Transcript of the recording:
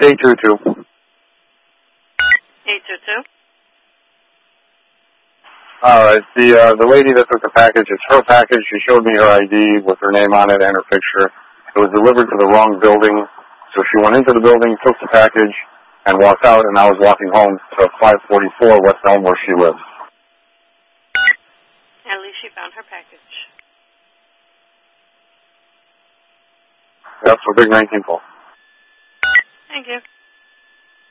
822. 822. All right. The lady that took the package, it's her package. She showed me her ID with her name on it and her picture. It was delivered to the wrong building, so she went into the building, took the package, and walked out, and I was walking home to 544 West Elm where she lives. At least she found her package. That's for Big 19 call. Thank you.